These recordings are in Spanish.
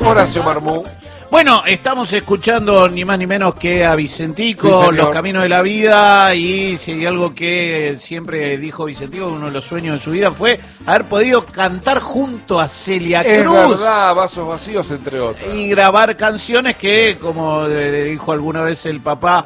Horacio Marmú. Bueno, estamos escuchando ni más ni menos que a Vicentico, Sí, Los Caminos de la Vida, y si hay algo que siempre dijo Vicentico, uno de los sueños de su vida fue haber podido cantar junto a Celia Cruz. Es verdad, Vasos Vacíos, entre otros. Y grabar canciones que, como dijo alguna vez el papá,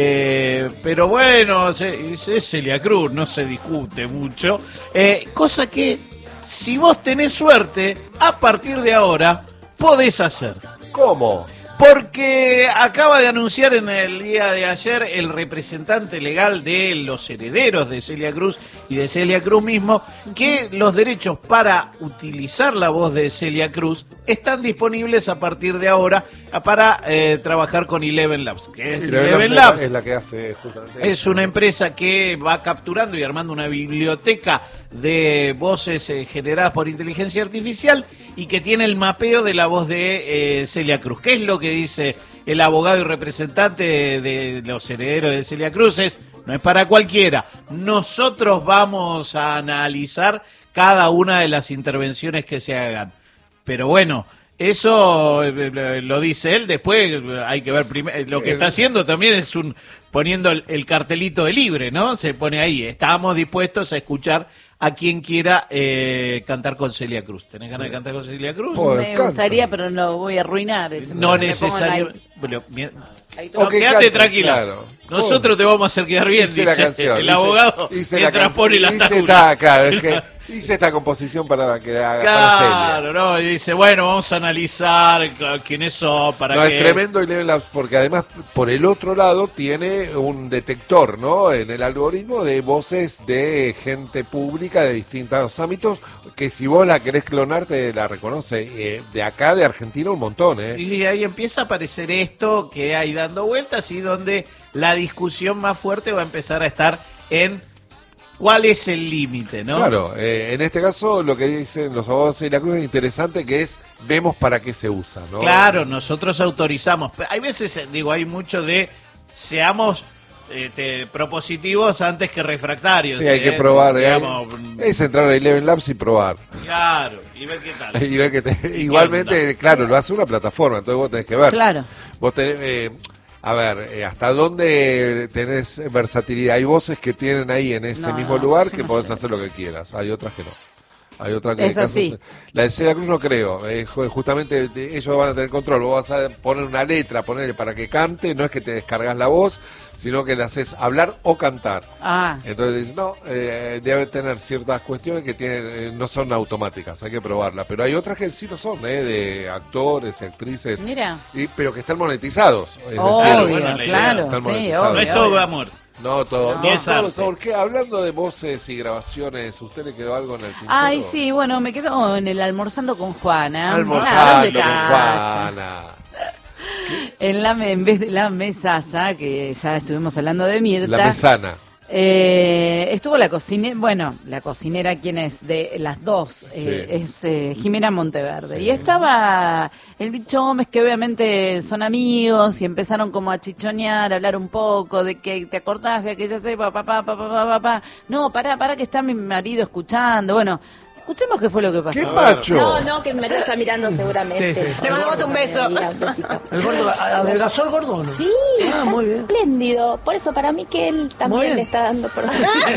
pero bueno, es Celia Cruz, no se discute mucho. Cosa que, si vos tenés suerte, a partir de ahora, podés hacer. ¿Cómo? Porque acaba de anunciar en el día de ayer el representante legal de los herederos de Celia Cruz y de Celia Cruz mismo, que los derechos para utilizar la voz de Celia Cruz están disponibles a partir de ahora para trabajar con Eleven Labs. ¿Qué es Eleven Labs? Es la que hace justamente Es una empresa que va capturando y armando una biblioteca de voces generadas por inteligencia artificial y que tiene el mapeo de la voz de Celia Cruz. ¿Qué es lo que dice el abogado y representante de los herederos de Celia Cruz? No es para cualquiera. Nosotros vamos a analizar cada una de las intervenciones que se hagan. Pero bueno, eso lo dice él. Después hay que ver lo que está haciendo también es poniendo el cartelito de libre, ¿no? Se pone ahí. Estamos dispuestos a escuchar a quien quiera cantar con Celia Cruz. ¿Tenés ganas de cantar con Celia Cruz? Me gustaría, pero no voy a arruinar. No necesariamente. Okay, quédate tranquila. Claro. Nosotros te vamos a hacer quedar bien, dice el abogado, mientras pone la tabla. Claro, es que hice esta composición para que haga claro, ¿no? Y dice, bueno, vamos a analizar quiénes son, es tremendo Eleven Labs, porque además, por el otro lado, tiene un detector, ¿no? En el algoritmo de voces de gente pública de distintos ámbitos, que si vos la querés clonar, te la reconoce. De acá, de Argentina, un montón, ¿eh? Y ahí empieza a aparecer esto que hay dando vueltas y donde la discusión más fuerte va a empezar a estar en cuál es el límite, ¿no? Claro, en este caso lo que dicen los abogados de Celia Cruz es interesante, que es vemos para qué se usa, ¿no? Claro, nosotros autorizamos. Hay veces, hay mucho de seamos propositivos antes que refractarios. Sí, hay que probar, es entrar a Eleven Labs y probar. Claro, y ver qué tal. Y ver igualmente, claro, lo hace una plataforma, entonces vos tenés que ver. Claro. Vos tenés, a ver, ¿hasta dónde tenés versatilidad? Hay voces que tienen ahí en ese mismo lugar que podés hacer lo que quieras, hay otras que no. Hay otra que es así. La de Celia Cruz no creo, justamente ellos van a tener control, vos vas a poner una letra, ponerle para que cante, no es que te descargas la voz, sino que le haces hablar o cantar. Entonces dices, no, debe tener ciertas cuestiones que no son automáticas, hay que probarla, pero hay otras que sí lo son, de actores y actrices. Mira. Pero que están monetizados. Obvio, claro, sí, obvio. No es todo amor. No, todo. No, es ¿Por qué? Hablando de voces y grabaciones, ¿usted le quedó algo en el tintero? Ay, sí, bueno, me quedo en el Almorzando con Juana. Almorzando con Juana. En vez de la mesaza, que ya estuvimos hablando de Mirta. La mesana. Estuvo la cocinera, ¿quién es? De las dos, es Jimena Monteverde. Sí. Y estaba el Bicho Gómez, que obviamente son amigos, y empezaron como a chichonear, a hablar un poco de que te acordás de aquella papá. No, pará, que está mi marido escuchando. Bueno, escuchemos qué fue lo que pasó. ¿Qué macho? No, que mi marido está mirando seguramente. Sí. Le mandamos un beso. Un besito. ¿El gordo adelgazó el gordo o no? Sí, muy bien. Espléndido. Por eso, para mí que él también le está dando por...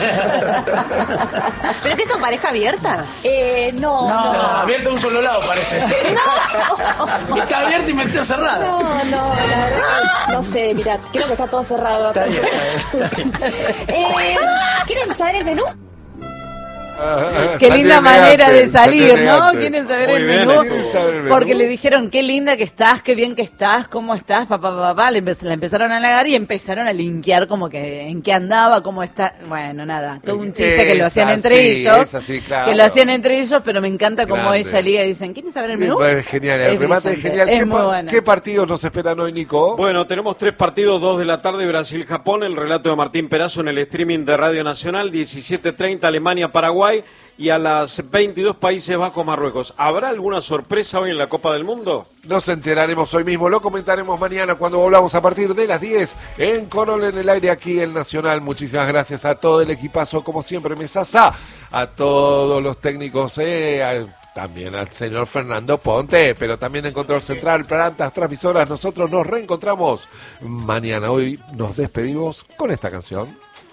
¿Pero que son pareja abierta? No. Abierta de un solo lado, parece. No. Está abierta y me está cerrada. No, la verdad, no sé, mirá, creo que está todo cerrado. Está bien. ¿Quieren saber el menú? Qué linda manera de salir, ¿no? Elegante. ¿Quieren saber el menú? Porque le dijeron, qué linda que estás, qué bien que estás, cómo estás, papá. La empezaron a halagar y empezaron a linkear como que en qué andaba, cómo está. Bueno, nada, todo un chiste que lo hacían entre ellos. Claro. Que lo hacían entre ellos, pero me encanta cómo Grande. ella liga y dicen, ¿quieren saber el menú? Es genial, el remate es genial. Es muy bueno. ¿Qué partidos nos esperan hoy, Nico? Bueno, tenemos 3 partidos, 2 de la tarde, Brasil-Japón, el relato de Martín Perazo en el streaming de Radio Nacional, 17:30 Alemania-Paraguay, y a las 22 Países Bajos, Marruecos. ¿Habrá alguna sorpresa hoy en la Copa del Mundo? Nos enteraremos hoy mismo, lo comentaremos mañana cuando volvamos a partir de las 10 en Corol en el aire aquí en Nacional. Muchísimas gracias a todo el equipazo, como siempre, Mesaza, a todos los técnicos, también al señor Fernando Ponte, pero también en Control Central, plantas transmisoras. Nosotros nos reencontramos mañana. Hoy nos despedimos con esta canción.